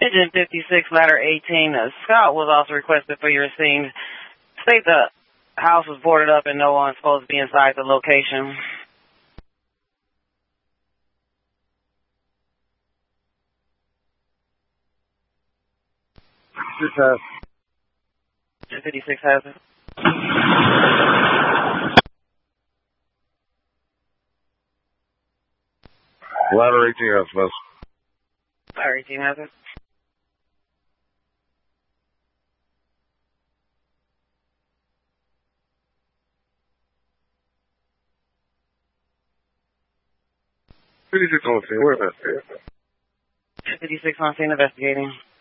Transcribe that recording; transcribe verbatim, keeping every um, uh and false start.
Engine fifty-six, ladder eighteen. A scout was also requested for your scene. State the house was boarded up and no one's supposed to be inside the location. This has. fifty-six has it. Ladder eighteen has this. Ladder eighteen has it. fifty-six on scene, we're investigating. fifty-six on scene investigating.